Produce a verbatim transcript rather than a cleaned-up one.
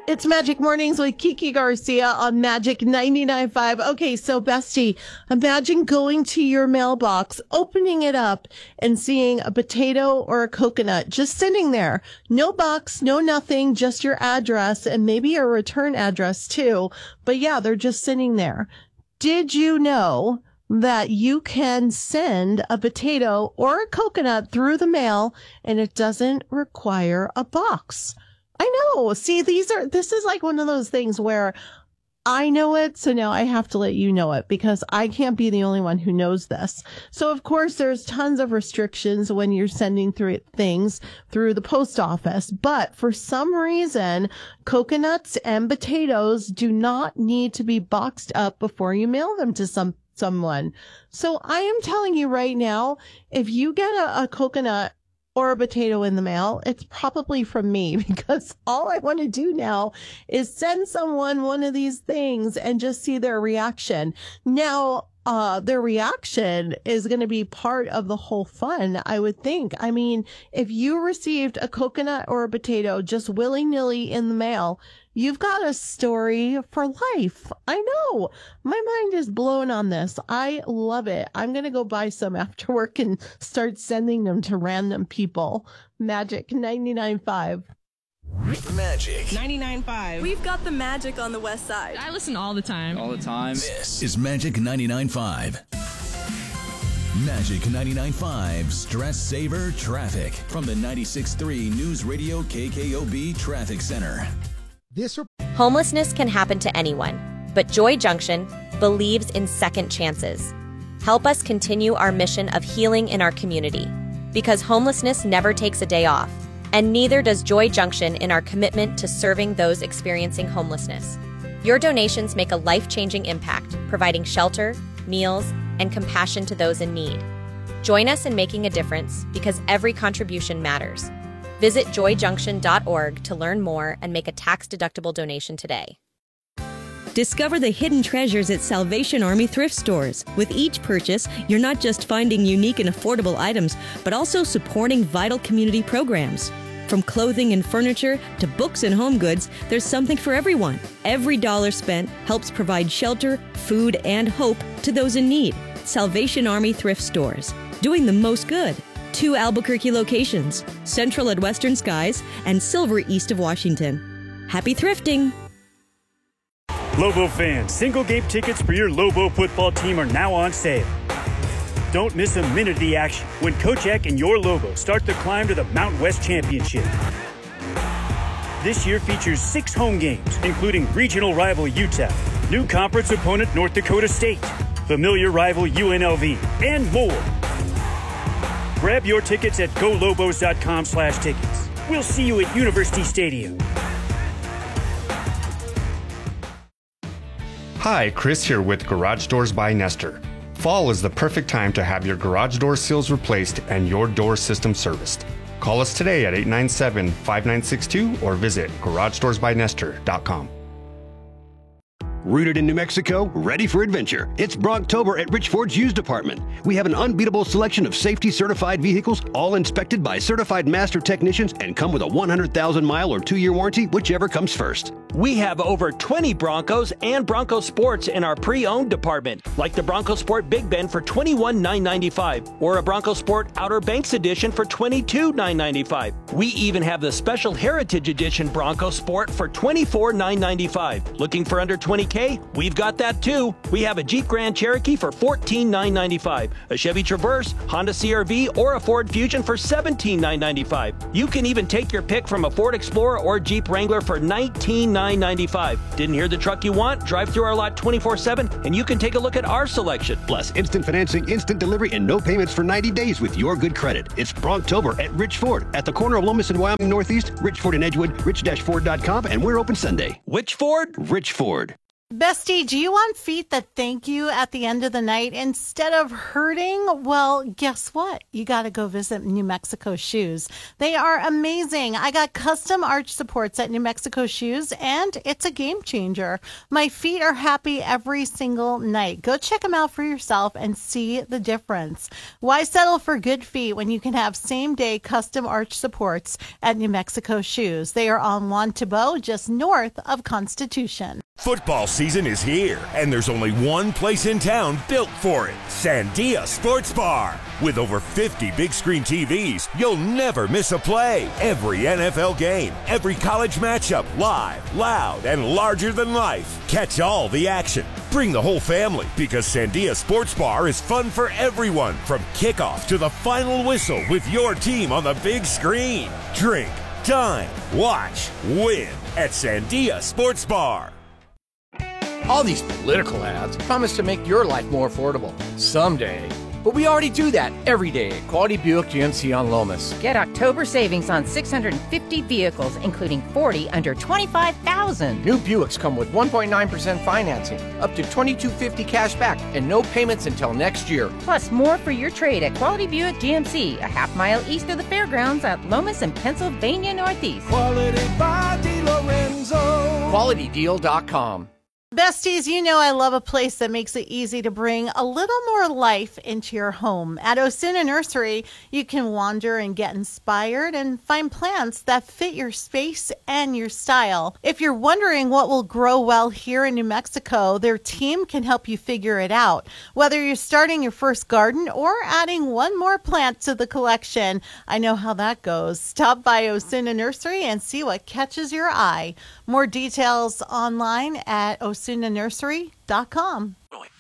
It's Magic Mornings with Kiki Garcia on Magic ninety-nine point five. Okay, so bestie, imagine going to your mailbox, opening it up, and seeing a potato or a coconut just sitting there. No box, no nothing, just your address and maybe a return address too. But yeah, they're just sitting there. Did you know that you can send a potato or a coconut through the mail and it doesn't require a box? I know. See, these are, this is like one of those things where I know it, so now I have to let you know it because I can't be the only one who knows this. So, of course, there's tons of restrictions when you're sending through things through the post office. But for some reason, coconuts and potatoes do not need to be boxed up before you mail them to some someone. So I am telling you right now, if you get a, a coconut or a potato in the mail, it's probably from me because all I want to do now is send someone one of these things and just see their reaction. Now, uh, their reaction is going to be part of the whole fun, I would think. I mean, if you received a coconut or a potato just willy-nilly in the mail, you've got a story for life. I know. My mind is blown on this. I love it. I'm going to go buy some after work and start sending them to random people. Magic ninety-nine point five. Magic ninety-nine point five. We've got the magic on the west side. I listen all the time. All the time. This is Magic ninety-nine point five. Magic ninety-nine point five Stress Saver Traffic from the ninety-six point three News Radio K K O B Traffic Center. This rep- Homelessness can happen to anyone, but Joy Junction believes in second chances. Help us continue our mission of healing in our community, because homelessness never takes a day off, and neither does Joy Junction in our commitment to serving those experiencing homelessness. Your donations make a life-changing impact, providing shelter, meals, and compassion to those in need. Join us in making a difference, because every contribution matters. Visit joy junction dot org to learn more and make a tax-deductible donation today. Discover the hidden treasures at Salvation Army thrift stores. With each purchase, you're not just finding unique and affordable items, but also supporting vital community programs. From clothing and furniture to books and home goods, there's something for everyone. Every dollar spent helps provide shelter, food, and hope to those in need. Salvation Army thrift stores, doing the most good. Two Albuquerque locations, Central at Western Skies and Silver east of Washington. Happy thrifting! Lobo fans, single game tickets for your Lobo football team are now on sale. Don't miss a minute of the action when Coach Eck and your Lobo start the climb to the Mountain West Championship. This year features six home games, including regional rival U T E P, new conference opponent North Dakota State, familiar rival U N L V, and more. Grab your tickets at go lobos dot com slash tickets. We'll see you at University Stadium. Hi, Chris here with Garage Doors by Nestor. Fall is the perfect time to have your garage door seals replaced and your door system serviced. Call us today at eight nine seven, five nine six two or visit garage doors by nestor dot com. Rooted in New Mexico, ready for adventure. It's Brocktober at Rich Ford's Used Department. We have an unbeatable selection of safety-certified vehicles, all inspected by certified master technicians and come with a one hundred thousand mile or two-year warranty, whichever comes first. We have over twenty Broncos and Bronco Sports in our pre-owned department, like the Bronco Sport Big Bend for twenty-one thousand nine hundred ninety-five dollars or a Bronco Sport Outer Banks Edition for twenty-two thousand nine hundred ninety-five dollars. We even have the Special Heritage Edition Bronco Sport for twenty-four thousand nine hundred ninety-five dollars. Looking for under twenty K? We've got that too. We have a Jeep Grand Cherokee for fourteen thousand nine hundred ninety-five dollars, a Chevy Traverse, Honda C R V, or a Ford Fusion for seventeen thousand nine hundred ninety-five dollars. You can even take your pick from a Ford Explorer or Jeep Wrangler for nineteen thousand nine hundred ninety-five dollars. Didn't hear the truck you want? Drive through our lot twenty-four seven and you can take a look at our selection. Plus, instant financing, instant delivery, and no payments for ninety days with your good credit. It's Brocktober at Rich Ford at the corner of Lomas and Wyoming Northeast, Rich Ford in Edgewood, rich dash ford dot com, and we're open Sunday. Which Ford? Rich Ford. Bestie, do you want feet that thank you at the end of the night instead of hurting? Well, guess what? You got to go visit New Mexico Shoes. They are amazing. I got custom arch supports at New Mexico Shoes, and it's a game changer. My feet are happy every single night. Go check them out for yourself and see the difference. Why settle for good feet when you can have same-day custom arch supports at New Mexico Shoes? They are on Juan Tabo, just north of Constitution. Football season is here, and there's only one place in town built for it, Sandia Sports Bar. With over fifty big screen T Vs, you'll never miss a play. Every N F L game, every college matchup, live, loud, and larger than life. Catch all the action. Bring the whole family, because Sandia Sports Bar is fun for everyone, from kickoff to the final whistle with your team on the big screen. Drink, dine, watch, win at Sandia Sports Bar. All these political ads promise to make your life more affordable someday. But we already do that every day at Quality Buick G M C on Lomas. Get October savings on six hundred fifty vehicles, including forty under twenty-five thousand dollars. New Buicks come with one point nine percent financing, up to twenty-two fifty cash back, and no payments until next year. Plus, more for your trade at Quality Buick G M C, a half mile east of the fairgrounds at Lomas and Pennsylvania Northeast. Quality by DeLorenzo. Quality Deal dot com. Besties, you know I love a place that makes it easy to bring a little more life into your home. At Osuna Nursery, you can wander and get inspired and find plants that fit your space and your style. If you're wondering what will grow well here in New Mexico, their team can help you figure it out. Whether you're starting your first garden or adding one more plant to the collection, I know how that goes. Stop by Osuna Nursery and see what catches your eye. More details online at osuna nursery dot com.